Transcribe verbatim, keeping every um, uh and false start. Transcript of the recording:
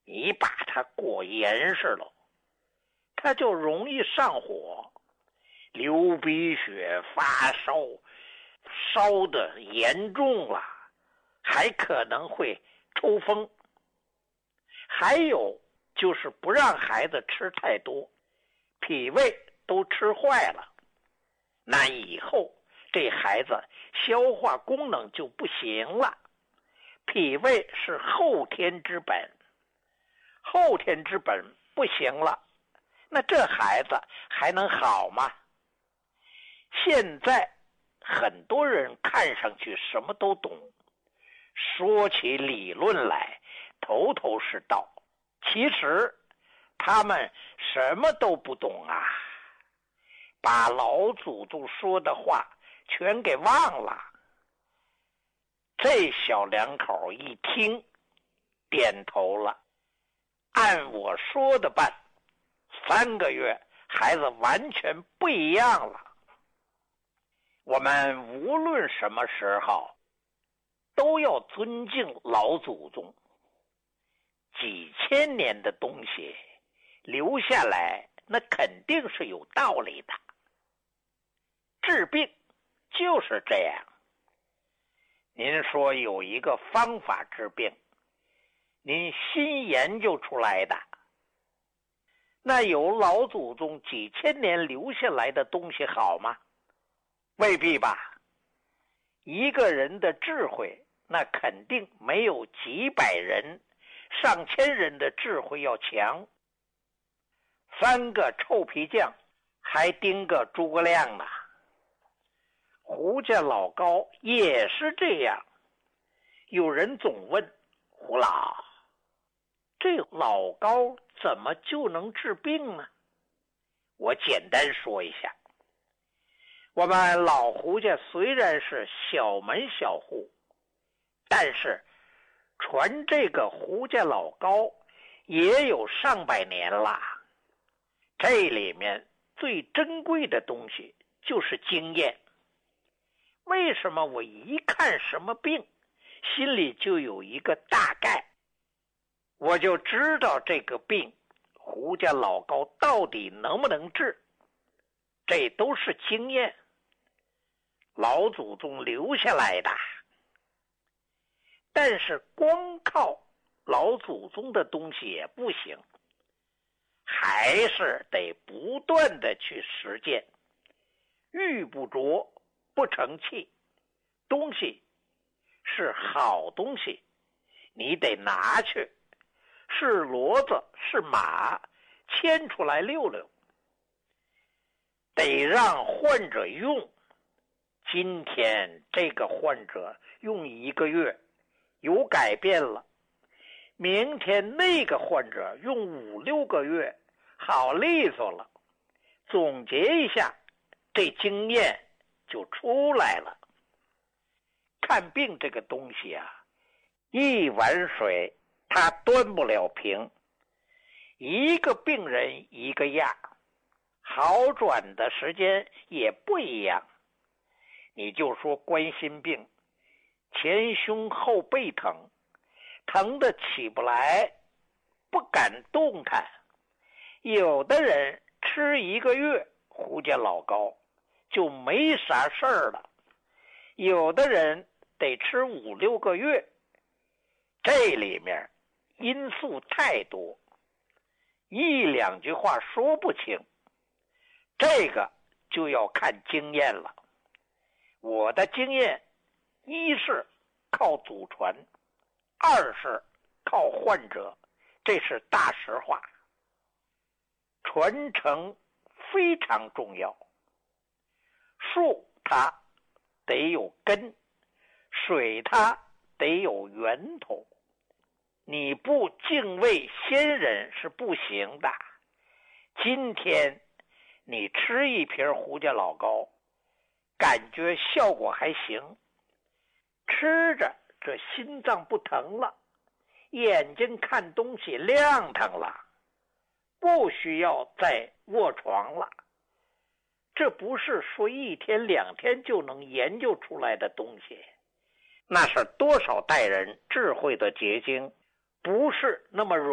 你把它过严实了，它就容易上火，流鼻血，发烧，烧得严重了，还可能会抽风。还有就是不让孩子吃太多，脾胃都吃坏了，那以后这孩子消化功能就不行了。脾胃是后天之本，后天之本不行了，那这孩子还能好吗？现在很多人看上去什么都懂，说起理论来头头是道，其实他们什么都不懂啊，把老祖宗说的话全给忘了。这小两口一听，点头了，按我说的办，三个月孩子完全不一样了。我们无论什么时候都要尊敬老祖宗，几千年的东西留下来，那肯定是有道理的。治病就是这样，您说有一个方法治病，您新研究出来的，那有老祖宗几千年留下来的东西好吗？未必吧。一个人的智慧，那肯定没有几百人、上千人的智慧要强。三个臭皮匠还盯个诸葛亮呢。胡家老高也是这样。有人总问胡老，这老高怎么就能治病呢？我简单说一下，我们老胡家虽然是小门小户，但是传这个胡家老高也有上百年了。这里面最珍贵的东西就是经验。为什么我一看什么病，心里就有一个大概，我就知道这个病胡家老高到底能不能治？这都是经验，老祖宗留下来的。但是光靠老祖宗的东西也不行，还是得不断的去实践。玉不琢不成器，东西是好东西，你得拿去，是骡子是马，牵出来溜溜，得让患者用。今天这个患者用一个月有改变了，明天那个患者用五六个月好利索了。总结一下，这经验就出来了。看病这个东西啊，一碗水它端不了平，一个病人一个样，好转的时间也不一样。你就说冠心病，前胸后背疼，疼得起不来，不敢动弹。有的人吃一个月胡家老高就没啥事儿了，有的人得吃五六个月。这里面因素太多，一两句话说不清，这个就要看经验了。我的经验，一是靠祖传，二是靠患者，这是大实话。传承非常重要，树它得有根，水它得有源头。你不敬畏先人是不行的。今天你吃一瓶胡家老高，感觉效果还行，吃着这心脏不疼了，眼睛看东西亮堂了，不需要再卧床了。这不是说一天两天就能研究出来的东西，那是多少代人智慧的结晶，不是那么容易